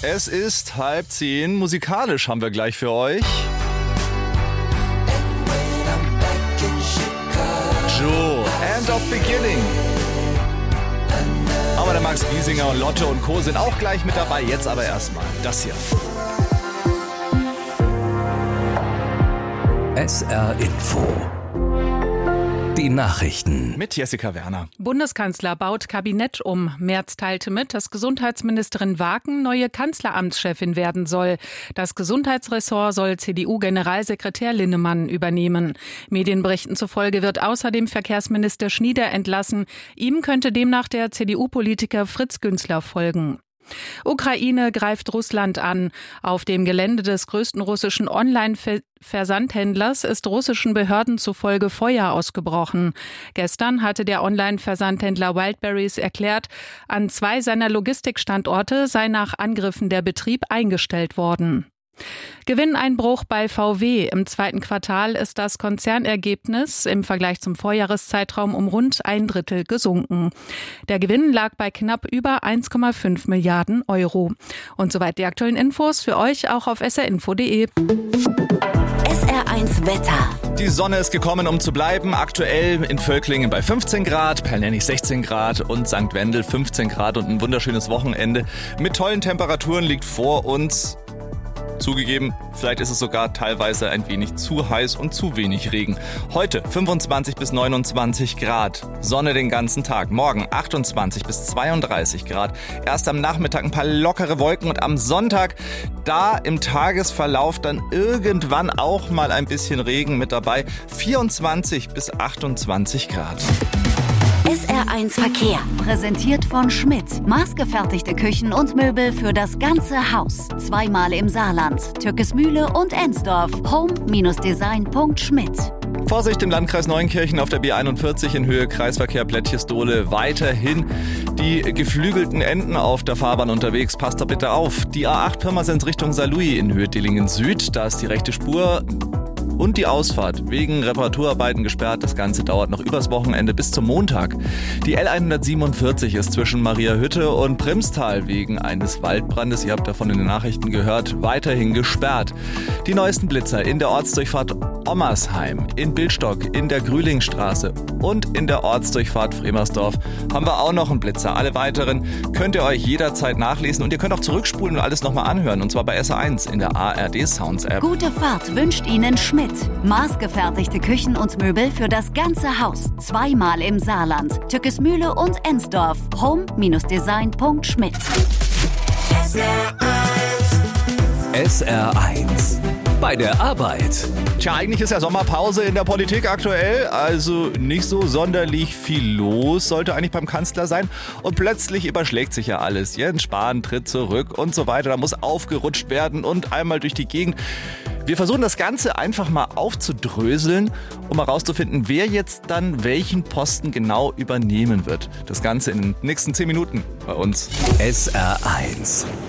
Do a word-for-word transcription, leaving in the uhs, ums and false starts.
Es ist halb zehn. Musikalisch haben wir gleich für euch Joe, End of Beginning. Aber der Max Giesinger und Lotte und Co. sind auch gleich mit dabei. Jetzt aber erstmal das hier. S R Info. Die Nachrichten. Mit Jessica Werner. Bundeskanzler baut Kabinett um. Merz teilte mit, dass Gesundheitsministerin Waken neue Kanzleramtschefin werden soll. Das Gesundheitsressort soll C D U-Generalsekretär Linnemann übernehmen. Medienberichten zufolge wird außerdem Verkehrsminister Schnieder entlassen. Ihm könnte demnach der C D U-Politiker Fritz Günzler folgen. Ukraine greift Russland an. Auf dem Gelände des größten russischen Online-Versandhändlers ist russischen Behörden zufolge Feuer ausgebrochen. Gestern hatte der Online-Versandhändler Wildberries erklärt, an zwei seiner Logistikstandorte sei nach Angriffen der Betrieb eingestellt worden. Gewinneinbruch bei V W. Im zweiten Quartal ist das Konzernergebnis im Vergleich zum Vorjahreszeitraum um rund ein Drittel gesunken. Der Gewinn lag bei knapp über eins Komma fünf Milliarden Euro. Und soweit die aktuellen Infos für euch auch auf s r info punkt d e. S R eins Wetter. Die Sonne ist gekommen, um zu bleiben. Aktuell in Völklingen bei fünfzehn Grad, Perlennich sechzehn Grad und Sankt Wendel fünfzehn Grad und ein wunderschönes Wochenende mit tollen Temperaturen liegt vor uns. Zugegeben, vielleicht ist es sogar teilweise ein wenig zu heiß und zu wenig Regen. Heute fünfundzwanzig bis neunundzwanzig Grad, Sonne den ganzen Tag. Morgen achtundzwanzig bis zweiunddreißig Grad. Erst am Nachmittag ein paar lockere Wolken und am Sonntag, da im Tagesverlauf dann irgendwann auch mal ein bisschen Regen mit dabei. vierundzwanzig bis achtundzwanzig Grad. S R eins Verkehr. Präsentiert von Schmidt. Maßgefertigte Küchen und Möbel für das ganze Haus. Zweimal im Saarland. Türkesmühle und Ensdorf. home Design punkt schmidt. Vorsicht im Landkreis Neunkirchen auf der B einundvierzig in Höhe Kreisverkehr Plättches-Dohle. Weiterhin die geflügelten Enten auf der Fahrbahn unterwegs. Passt da bitte auf. Die A acht Pirmasens Richtung Saarlouis in Höhe Dillingen Süd. Da ist die rechte Spur und die Ausfahrt wegen Reparaturarbeiten gesperrt. Das Ganze dauert noch übers Wochenende bis zum Montag. Die L hundertsiebenundvierzig ist zwischen Mariahütte und Primstal wegen eines Waldbrandes, ihr habt davon in den Nachrichten gehört, weiterhin gesperrt. Die neuesten Blitzer in der Ortsdurchfahrt Ommersheim, in Billstock, in der Grühlingstraße und in der Ortsdurchfahrt Fremersdorf haben wir auch noch einen Blitzer. Alle weiteren könnt ihr euch jederzeit nachlesen und ihr könnt auch zurückspulen und alles nochmal anhören. Und zwar bei S R eins in der A R D Sounds App. Gute Fahrt wünscht Ihnen Schmidt. Maßgefertigte Küchen und Möbel für das ganze Haus. Zweimal im Saarland. Türkesmühle und Ensdorf. home Design punkt schmidt. S R eins. Bei der Arbeit. Tja, eigentlich ist ja Sommerpause in der Politik aktuell, also nicht so sonderlich viel los, sollte eigentlich beim Kanzler sein. Und plötzlich überschlägt sich ja alles. Jens Spahn tritt zurück und so weiter. Da muss aufgerutscht werden und einmal durch die Gegend. Wir versuchen das Ganze einfach mal aufzudröseln, um herauszufinden, wer jetzt dann welchen Posten genau übernehmen wird. Das Ganze in den nächsten zehn Minuten bei uns. S R eins.